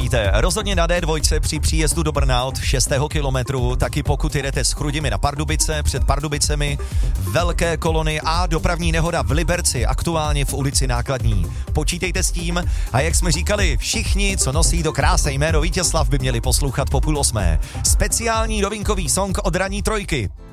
musíte. Rozhodně na D2 při příjezdu do Brna od 6. kilometru, taky pokud jedete s Chrudimi na Pardubice, před Pardubicemi, velké kolony a dopravní nehoda v Liberci, aktuálně v ulici Nákladní. Počítejte s tím a jak jsme říkali, všichni, co nosí do krásy jméno Vítězslav, by měli poslouchat po 7:30. Speciální novinkový song od ranní trojky.